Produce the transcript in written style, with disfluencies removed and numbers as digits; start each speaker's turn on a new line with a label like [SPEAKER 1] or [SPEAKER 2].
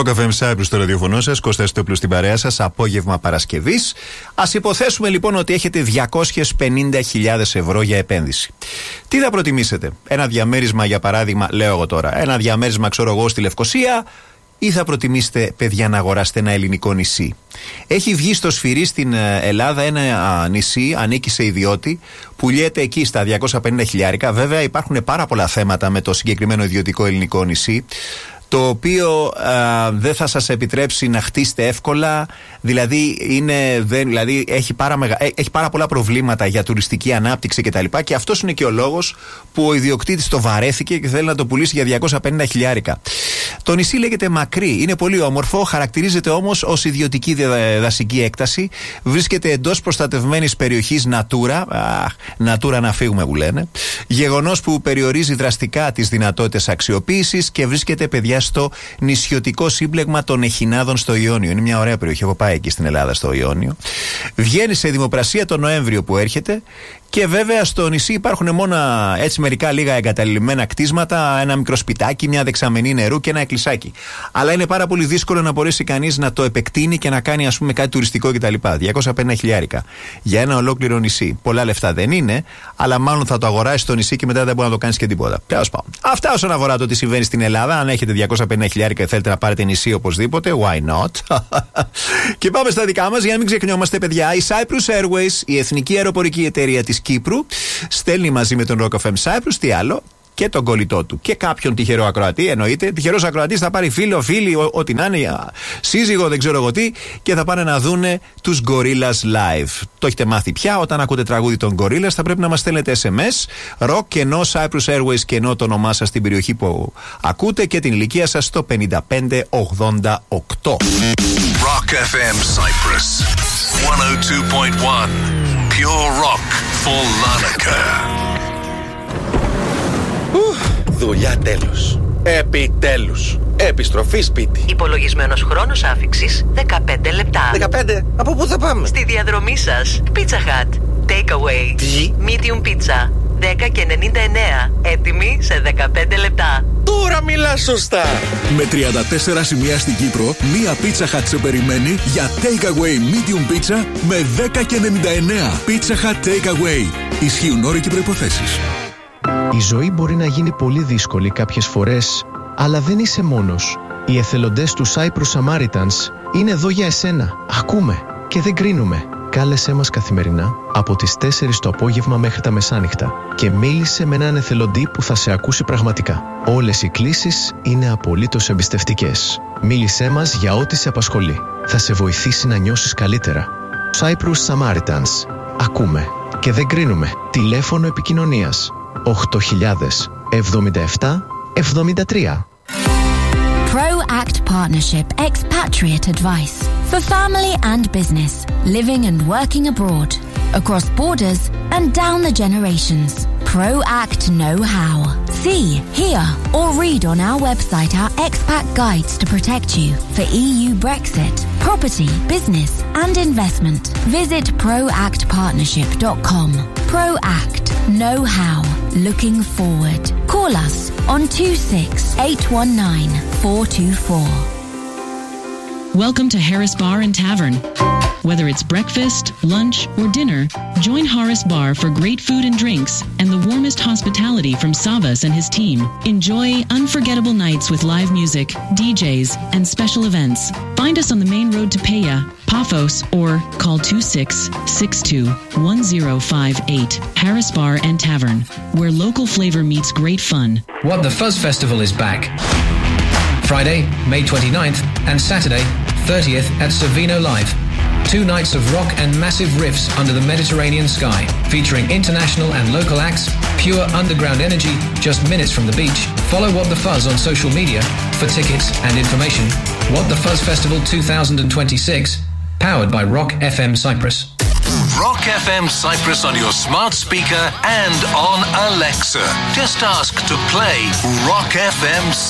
[SPEAKER 1] Rock FM Cyprus στο ραδιοφωνό σας, Κώστας Στόπλου στην παρέα σας, απόγευμα Παρασκευής. Ας υποθέσουμε λοιπόν ότι έχετε 250.000 ευρώ για επένδυση. Τι θα προτιμήσετε, ένα διαμέρισμα για παράδειγμα, λέω εγώ τώρα, ένα διαμέρισμα ξέρω εγώ στη Λευκοσία, ή θα προτιμήσετε, παιδιά, να αγοράσετε ένα ελληνικό νησί? Έχει βγει στο Σφυρί στην Ελλάδα ένα νησί, ανήκει σε ιδιώτη, πουλιέται εκεί στα 250.000. Βέβαια υπάρχουν πάρα πολλά θέματα με το συγκεκριμένο ιδιωτικό ελληνικό νησί, το οποίο δεν θα σας επιτρέψει να χτίσετε εύκολα, δηλαδή, έχει πάρα πολλά προβλήματα για τουριστική ανάπτυξη κτλ. Και αυτός είναι και ο λόγος που ο ιδιοκτήτης το βαρέθηκε και θέλει να το πουλήσει για 250.000. Το νησί λέγεται Μακρύ, είναι πολύ όμορφο, χαρακτηρίζεται όμως ως ιδιωτική δασική έκταση, βρίσκεται εντός προστατευμένης περιοχής Natura, Natura να φύγουμε που λένε, γεγονός που περιορίζει δραστικά τις δυνατότητες αξιοποίησης και βρίσκεται, παιδιά, στο νησιωτικό σύμπλεγμα των Εχινάδων στο Ιόνιο. Είναι μια ωραία περιοχή, έχω πάει εκεί στην Ελλάδα στο Ιόνιο. Βγαίνει σε δημοπρασία τον Νοέμβριο που έρχεται. Και βέβαια στο νησί υπάρχουν μόνο έτσι μερικά λίγα εγκαταλειμμένα κτίσματα, ένα μικρό σπιτάκι, μια δεξαμενή νερού και ένα εκκλησάκι. Αλλά είναι πάρα πολύ δύσκολο να μπορέσει κανείς να το επεκτείνει και να κάνει, ας πούμε, κάτι τουριστικό κτλ. 250.000 για ένα ολόκληρο νησί. Πολλά λεφτά δεν είναι, αλλά μάλλον θα το αγοράσει στο νησί και μετά δεν μπορεί να το κάνει και τίποτα. Τέλος πάντων. Αυτά όσον αφορά το τι συμβαίνει στην Ελλάδα. Αν έχετε 250.000 και θέλετε να πάρετε νησί οπωσδήποτε, why not? Και πάμε στα δικά μας, για να μην ξεχνιόμαστε, παιδιά. Η Cyprus Airways, η εθνική αεροπορική εταιρεία της Κύπρου, στέλνει μαζί με τον Rock FM Cyprus, τι άλλο, και τον κολλητό του και κάποιον τυχερό ακροατή. Εννοείται, τυχερός ακροατής θα πάρει φίλο, φίλη, ό,τι να είναι, σύζυγο, δεν ξέρω εγώ τι, και θα πάνε να δούνε τους Gorillaz live. Το έχετε μάθει πια, όταν ακούτε τραγούδι των Gorillaz θα πρέπει να μας στέλνετε SMS, rock και ενώ Cyprus Airways και ενώ το όνομά σας στην περιοχή που ακούτε και την ηλικία σας στο 5588.
[SPEAKER 2] Rock FM Cyprus 102.1 Pure Rock for Larnaca.
[SPEAKER 3] Δουλειά τέλος. Επιτέλους. Επιστροφή σπίτι.
[SPEAKER 4] Υπολογισμένος χρόνος άφιξης 15 λεπτά.
[SPEAKER 3] 15? Από πού θα πάμε?
[SPEAKER 4] Στη διαδρομή σας. Pizza Hut. Takeaway.
[SPEAKER 3] Τι?
[SPEAKER 4] Medium pizza. 10,99. Έτοιμη σε 15 λεπτά.
[SPEAKER 3] Τώρα μιλάς σωστά.
[SPEAKER 5] Με 34 σημεία στην Κύπρο, μία Pizza Hut σε περιμένει για Takeaway Medium Pizza με 10,99. Pizza Hut Takeaway. Ισχύουν όροι και προϋποθέσεις.
[SPEAKER 6] Η ζωή μπορεί να γίνει πολύ δύσκολη κάποιες φορές, αλλά δεν είσαι μόνος. Οι εθελοντές του Cyprus Samaritans είναι εδώ για εσένα. Ακούμε και δεν κρίνουμε. Κάλεσέ μας καθημερινά από τις 4 το απόγευμα μέχρι τα μεσάνυχτα και μίλησε με έναν εθελοντή που θα σε ακούσει πραγματικά. Όλες οι κλήσεις είναι απολύτως εμπιστευτικές. Μίλησέ μας για ό,τι σε απασχολεί. Θα σε βοηθήσει να νιώσεις καλύτερα. Cyprus Samaritans. Ακούμε και δεν κρίνουμε. Τηλέφωνο επικοινωνίας 8077-73.
[SPEAKER 7] ProAct Partnership Expatriate Advice for family and business, living and working abroad, across borders and down the generations. ProAct Know-How. See, hear or read on our website our expat guides to protect you for EU Brexit, property, business and investment. Visit proactpartnership.com. ProAct Know-How. Looking forward. Call us on 26 819 424.
[SPEAKER 8] Welcome to Harris Bar and Tavern. Whether it's breakfast, lunch, or dinner, join Harris Bar for great food and drinks and the warmest hospitality from Savas and his team. Enjoy unforgettable nights with live music, DJs, and special events. Find us on the main road to Peja, Paphos, or call 2662-1058. Harris Bar and Tavern, where local flavor meets great fun.
[SPEAKER 9] What the Fuzz Festival is back. Friday, May 29th, and Saturday, 30th at Savino Live. 2 nights of rock and massive riffs under the Mediterranean sky, featuring international and local acts, pure underground energy just minutes from the beach. Follow What the Fuzz on social media for tickets and information. What the Fuzz Festival 2026, powered by Rock FM Cyprus.
[SPEAKER 2] Rock FM Cyprus on your smart speaker and on Alexa. Just ask to play Rock FM